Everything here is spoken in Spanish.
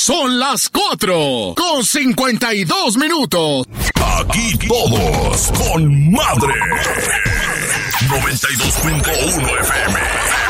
Son las 4:52. Aquí todos con madre. 92.1 FM.